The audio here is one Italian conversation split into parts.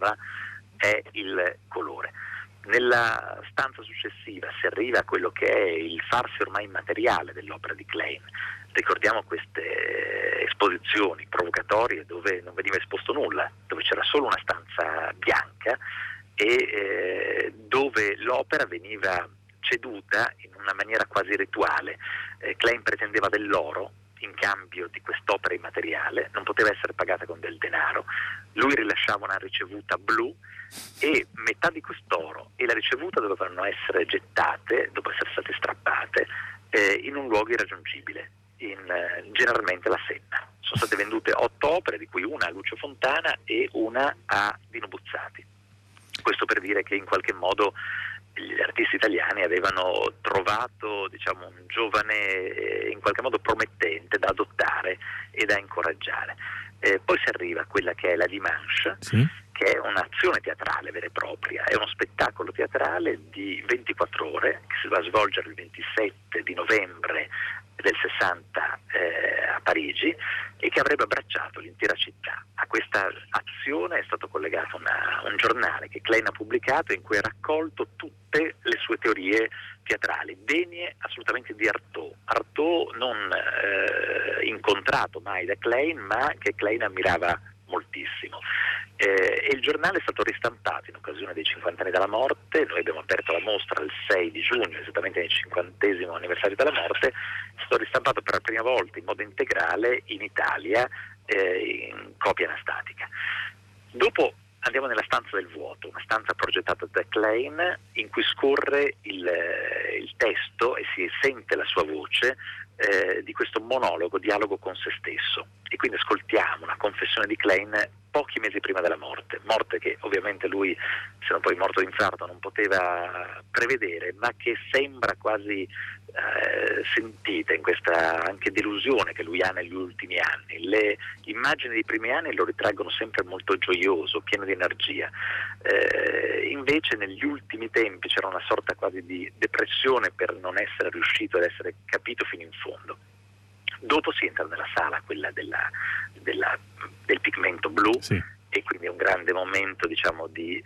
nuova è il colore. Nella stanza successiva si arriva a quello che è il farsi ormai immateriale dell'opera di Klein. Ricordiamo queste esposizioni provocatorie dove non veniva esposto nulla, dove c'era solo una stanza bianca e dove l'opera veniva ceduta in una maniera quasi rituale. Klein pretendeva dell'oro in cambio di quest'opera immateriale, non poteva essere pagata con del denaro. Lui rilasciava una ricevuta blu e metà di quest'oro e la ricevuta dovevano essere gettate, dopo essere state strappate, in un luogo irraggiungibile, generalmente la Senna. Sono state vendute 8 opere, di cui una a Lucio Fontana e una a Dino Buzzati. Questo per dire che in qualche modo gli artisti italiani avevano trovato, diciamo, un giovane in qualche modo promettente da adottare e da incoraggiare. Poi si arriva a quella che è la Dimanche, sì, che è un'azione teatrale vera e propria, è uno spettacolo teatrale di 24 ore che si va a svolgere il 27 di novembre del 60 a Parigi e che avrebbe abbracciato l'intera città. A questa azione è stato collegato un giornale che Klein ha pubblicato in cui ha raccolto tutte le sue teorie teatrali, degne assolutamente di Artaud. Artaud non incontrato mai da Klein, ma che Klein ammirava moltissimo. E il giornale è stato ristampato in occasione dei 50 anni dalla morte. Noi abbiamo aperto la mostra il 6 di giugno, esattamente nel 50° anniversario della morte. È stato ristampato per la prima volta in modo integrale in Italia, in copia anastatica. Dopo andiamo nella stanza del vuoto, una stanza progettata da Klein in cui scorre il testo e si sente la sua voce di questo monologo, dialogo con se stesso. E quindi ascoltiamo una confessione di Klein pochi mesi prima della morte che ovviamente lui, se non poi morto d'infarto, non poteva prevedere, ma che sembra quasi sentita in questa anche delusione che lui ha negli ultimi anni. Le immagini dei primi anni lo ritraggono sempre molto gioioso, pieno di energia. Invece negli ultimi tempi c'era una sorta quasi di depressione per non essere riuscito ad essere capito fino in fondo. Dopo si entra nella sala, quella del pigmento blu, sì, e quindi è un grande momento, diciamo, di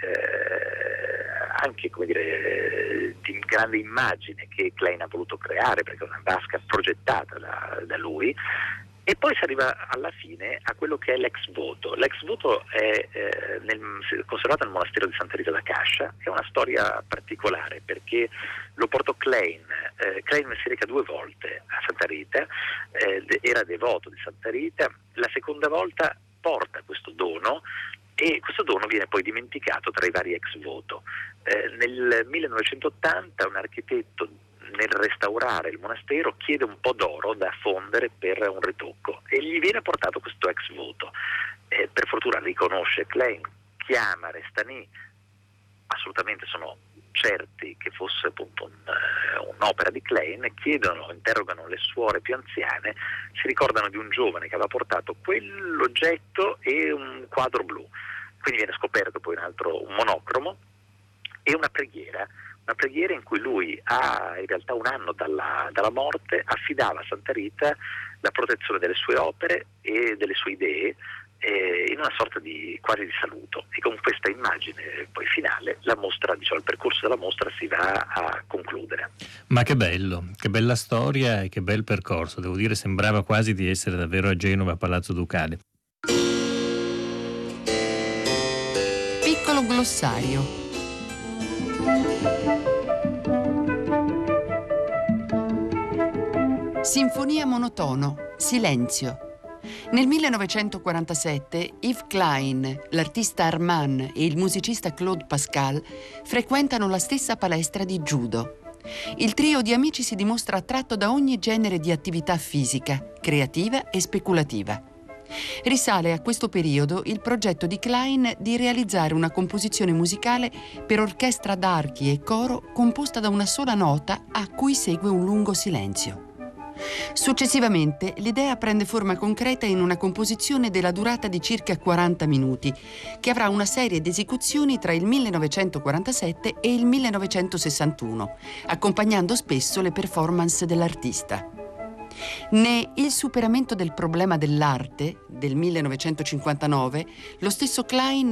anche, come dire, di grande immagine che Klein ha voluto creare, perché è una vasca progettata da lui. E poi si arriva alla fine a quello che è l'ex voto. L'ex voto è conservato nel monastero di Santa Rita da Cascia. È una storia particolare perché lo portò Klein. Klein si reca 2 volte a Santa Rita, era devoto di Santa Rita. La seconda volta porta questo dono e questo dono viene poi dimenticato tra i vari ex voto. Nel 1980 un architetto, nel restaurare il monastero, chiede un po' d'oro da fondere per un ritocco e gli viene portato questo ex voto. Per fortuna riconosce Klein, chiama Restany, assolutamente sono certi che fosse appunto un'opera di Klein, interrogano le suore più anziane, si ricordano di un giovane che aveva portato quell'oggetto e un quadro blu. Quindi viene scoperto poi un monocromo e una preghiera in cui lui ha in realtà un anno dalla morte affidava a Santa Rita la protezione delle sue opere e delle sue idee in una sorta di quasi di saluto. E con questa immagine poi finale la mostra, diciamo, il percorso della mostra si va a concludere. Ma che bello, che bella storia e che bel percorso. Devo dire, sembrava quasi di essere davvero a Genova, a Palazzo Ducale. Piccolo glossario. Sinfonia monotono, silenzio. Nel 1947 Yves Klein, l'artista Armand e il musicista Claude Pascal frequentano la stessa palestra di judo. Il trio di amici si dimostra attratto da ogni genere di attività fisica, creativa e speculativa. Risale a questo periodo il progetto di Klein di realizzare una composizione musicale per orchestra d'archi e coro composta da una sola nota a cui segue un lungo silenzio. Successivamente l'idea prende forma concreta in una composizione della durata di circa 40 minuti, che avrà una serie di esecuzioni tra il 1947 e il 1961, accompagnando spesso le performance dell'artista. Né Il superamento del problema dell'arte, del 1959, lo stesso Klein